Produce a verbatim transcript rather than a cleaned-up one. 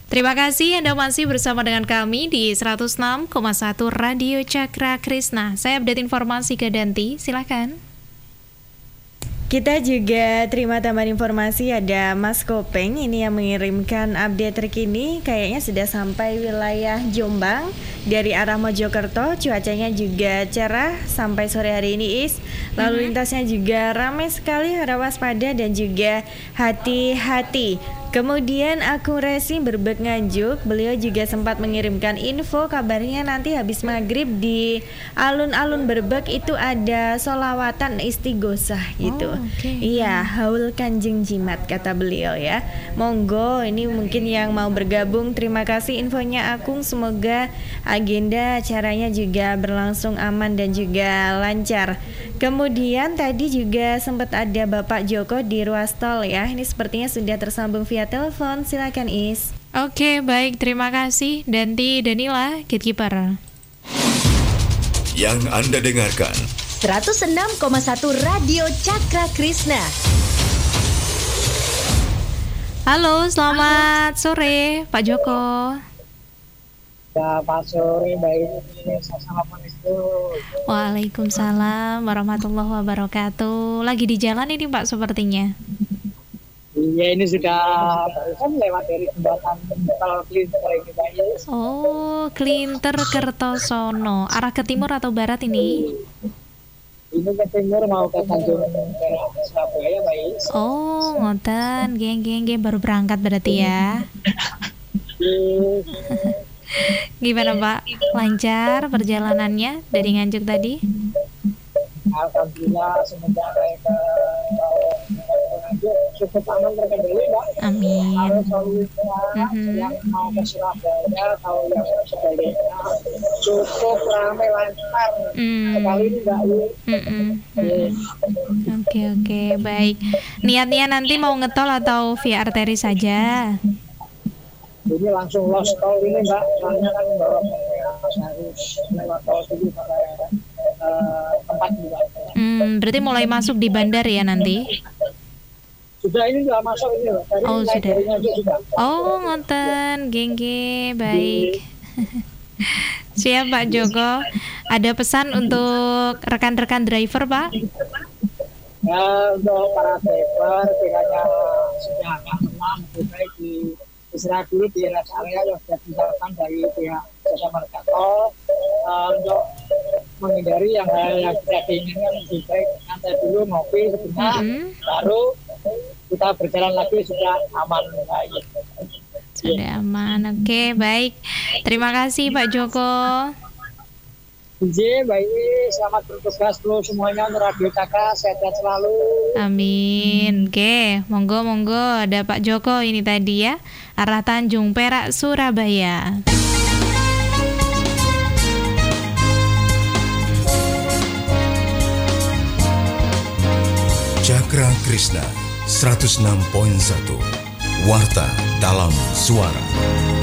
Terima kasih Anda masih bersama dengan kami di seratus enam koma satu Radio Cakra Krisna. Saya update informasi ke Danti, silakan. Kita juga terima tambahan informasi, ada Mas Kopeng ini yang mengirimkan update terkini. Kayaknya sudah sampai wilayah Jombang dari arah Mojokerto. Cuacanya juga cerah sampai sore hari ini Is. Lalu lintasnya juga ramai sekali, harap waspada dan juga hati-hati. Kemudian akun Resi Berbek Nganjuk, beliau juga sempat mengirimkan info kabarnya nanti habis maghrib di alun-alun Berbek itu ada solawatan istighosah gitu. Oh, okay. Iya, haul Kanjeng Jimat kata beliau ya. Monggo ini mungkin yang mau bergabung, terima kasih infonya Akung, semoga agenda acaranya juga berlangsung aman dan juga lancar. Kemudian tadi juga sempat ada Bapak Joko di ruas tol ya. Ini sepertinya sudah tersambung via telepon. Silakan Is. Oke, baik, terima kasih Danti Danila, Gatekeeper. Yang Anda dengarkan seratus enam koma satu Radio Cakra Krisna. Halo, selamat Halo. sore Pak Joko. Ya, Pak sore, baik. Assalamualaikum. Waalaikumsalam warahmatullahi wabarakatuh. Lagi di jalan ini Pak sepertinya. Iya, ini sudah barusan lewat dari jembatan tol Klinter ini Pak. Oh, Klinter Kertosono. Arah ke timur atau barat ini? Ini ke timur mau ke Tanjung Perak Surabaya Pak. Oh, ngoten. Geng-geng baru berangkat berarti ya. Gimana Pak? Lancar perjalanannya dari Nganjuk tadi? Alhamdulillah semenjak saya ke Nganjuk cukup aman terkendali Pak. Amin. Harus selalu mm-hmm. yang mau ke Surabaya atau yang sebaliknya cukup ramai lancar. Mm. Sekali ini Mbak. Oke oke baik. Niatnya nanti mau ngetol atau via arteri saja? Ini langsung lost tol ini Mbak, soalnya kan bawa harus lewat tol itu pakai uh, tempat juga. Hmm, berarti mulai masuk di bandar ya nanti? Sudah, ini sudah masuk ini Mbak. Dari oh sudah. sudah. Oh ngoten, gengge, baik. Siap Pak Joko. Ada pesan untuk rekan-rekan driver Pak? Ya, untuk para driver kiranya sudah agak tenang, lebih baik di istirahat dulu di rest area yang sudah disiapkan dari pihak jasa marga tol uh, untuk menghindari yang hal yang tidak diinginkan. Lebih baik nanti dulu ngopi sebentar, mm-hmm. baru kita berjalan lagi sudah aman baik. Sudah aman, oke okay, baik. Terima kasih Pak Joko. J, baik, selamat bertugas dulu semuanya untuk Radio Cakra, sehat-sehat selalu. Amin. Oke, monggo monggo ada Pak Joko ini tadi ya, arah Tanjung Perak Surabaya. Cakra Krisna seratus enam koma satu Warta dalam Suara.